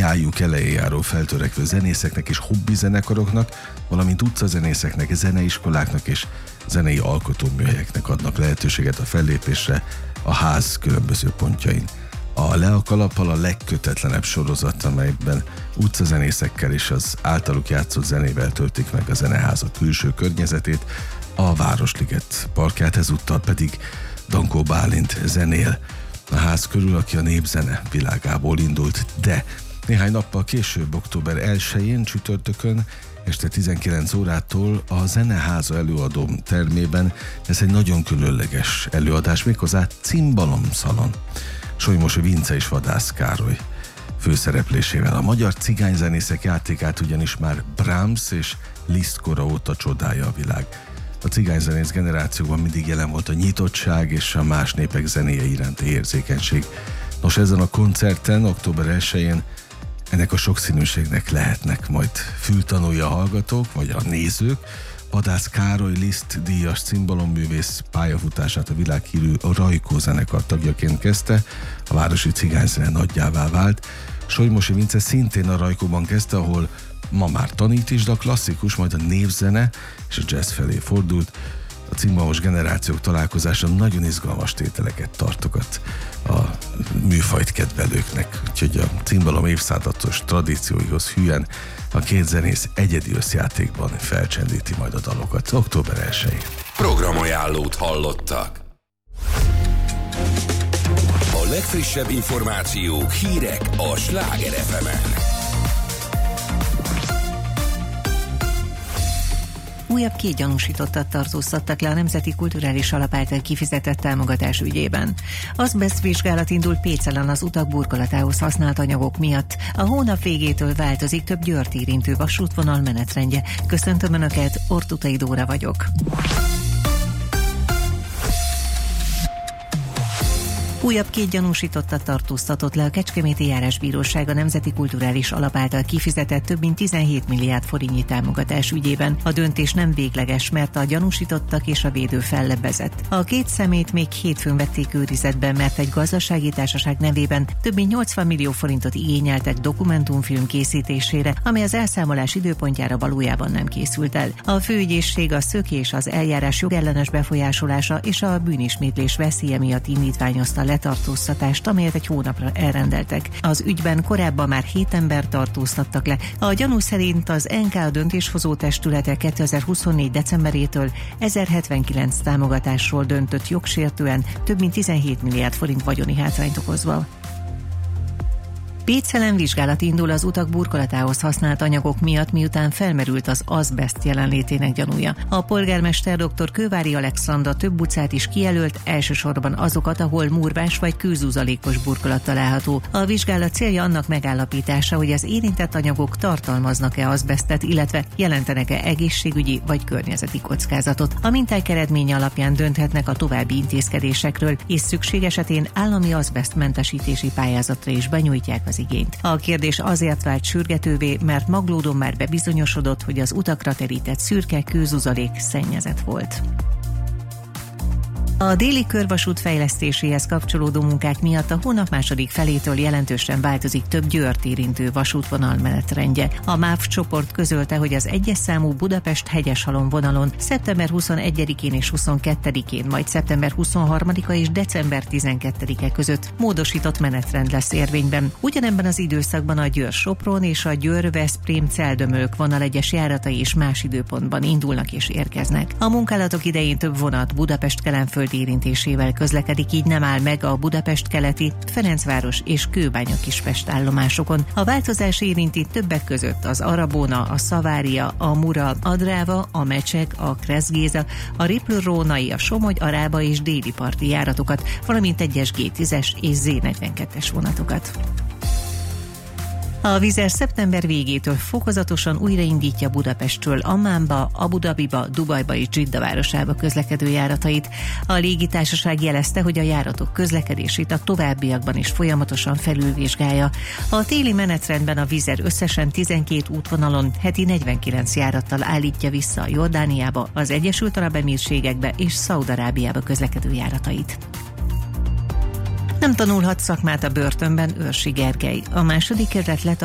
pályájuk elején járó feltörekvő zenészeknek és hobbi zenekaroknak, valamint utcazenészeknek, zeneiskoláknak és zenei alkotóműhelyeknek adnak lehetőséget a fellépésre a ház különböző pontjain. A Le a Kalappal a legkötetlenebb sorozat, amelyben utcazenészekkel és az általuk játszott zenével töltik meg a zeneházak külső környezetét, a Városliget parkját, ezúttal pedig Dankó Bálint zenél a ház körül, aki a népzene világából indult, de néhány nappal később, október 1-én csütörtökön este 19 órától a Zeneháza előadóm termében ez egy nagyon különleges előadás, méghozzá Cimbalomszalon. Solymosi Vince és Vadász Károly főszereplésével. A magyar cigányzenészek játékát ugyanis már Brahms és Liszt kora óta csodálja a világ. A cigányzenész generációban mindig jelen volt a nyitottság és a más népek zenéje iránti érzékenység. Nos, ezen a koncerten, október 1-én ennek a sokszínűségnek lehetnek majd fültanúi a hallgatók, vagy a nézők. Vadász Károly Liszt díjas cimbalomművész pályafutását a világhírű Rajkó zenekar tagjaként kezdte, a városi cigányzene nagyjává vált. Solymosi Vince szintén a Rajkóban kezdte, ahol ma már tanít is, de a klasszikus, majd a népzene és a jazz felé fordult. A cimbalomos generációk találkozása nagyon izgalmas tételeket tartogat a műfajt kedvelőknek, úgyhogy a cimbalom évszázados tradícióihoz hűen a két zenész egyedi összjátékban felcsendíti majd a dalokat október 1-én. Programajánlót hallottak. A legfrissebb információk, hírek a Sláger FM-en. Újabb 2 gyanúsítottat tartóztattak le a Nemzeti Kulturális Alap által kifizetett támogatás ügyében. Azbeszt vizsgálat indul Pécelen az utak burkolatához használt anyagok miatt. A hónap végétől változik több Győrt érintő vasútvonal menetrendje. Köszöntöm Önöket, Ortutai Dóra vagyok. Újabb 2 gyanúsítottat tartóztatott le a Kecskeméti Járásbíróság a Nemzeti Kulturális Alap által kifizetett több mint 17 milliárd forintnyi támogatás ügyében. A döntés nem végleges, mert a gyanúsítottak és a védő fellebbezett. A 2 személyt még hétfőn vették őrizetben, mert egy gazdasági társaság nevében több mint 80 millió forintot igényeltek dokumentumfilm készítésére, ami az elszámolás időpontjára valójában nem készült el. A főügyészség a szökés, az eljárás jogellenes befolyásolása és a bűnismétlés veszélye miatt indítványozta letartóztatást, amelyet egy hónapra elrendeltek. Az ügyben korábban már 7 ember tartóztattak le. A gyanú szerint az NK döntéshozó testülete 2024. decemberétől 1079 támogatásról döntött jogsértően, több mint 17 milliárd forint vagyoni hátrányt okozva. Pécelen vizsgálat indul az utak burkolatához használt anyagok miatt, miután felmerült az azbeszt jelenlétének gyanúja. A polgármester dr. Kővári Alexandra több utcát is kijelölt, elsősorban azokat, ahol murvás vagy kőzuzalékos burkolat található. A vizsgálat célja annak megállapítása, hogy az érintett anyagok tartalmaznak-e azbesztet, illetve jelentenek-e egészségügyi vagy környezeti kockázatot. A minták eredménye alapján dönthetnek a további intézkedésekről, és szükség esetén állami azbesztmentesítési pályázatra is benyújtják az igényt. A kérdés azért vált sürgetővé, mert Maglódon már bebizonyosodott, hogy az utakra terített szürke kőzuzalék szennyezett volt. A déli körvasút fejlesztéséhez kapcsolódó munkák miatt a hónap második felétől jelentősen változik több Győrt érintő vasútvonal menetrendje. A MÁV csoport közölte, hogy az 1-es számú Budapest-Hegyeshalom vonalon szeptember 21-én és 22-én, majd szeptember 23-a és december 12-e között módosított menetrend lesz érvényben. Ugyanebben az időszakban a Győr-Sopron és a Győr-Veszprém-Celdömölk vonal egyes járatai is más időpontban indulnak és érkeznek. A munkálatok idején több vonat Budapest-Kelenföld érintésével közlekedik, így nem áll meg a Budapest-keleti, Ferencváros és Kőbánya-Kispest állomásokon. A változás érinti többek között az Arabóna, a Szavária, a Mura, a Dráva, a Mecsek, a Kreszgéza, a Riplő-Rónai, a Somogy, a Rába és déli parti járatokat, valamint egyes G10-es és Z42-es vonatokat. A Wizz szeptember végétől fokozatosan újraindítja Budapestről Ammánba, Abu Dhabiba, Dubajba és Dzsidda városába közlekedő járatait. A légitársaság jelezte, hogy a járatok közlekedését a továbbiakban is folyamatosan felülvizsgálja. A téli menetrendben a Wizz összesen 12 útvonalon heti 49 járattal állítja vissza a Jordániába, az Egyesült Arab Emírségekbe és Szaúd-Arábiába közlekedő járatait. Nem tanulhat szakmát a börtönben Őrsi Gergely. A második kerület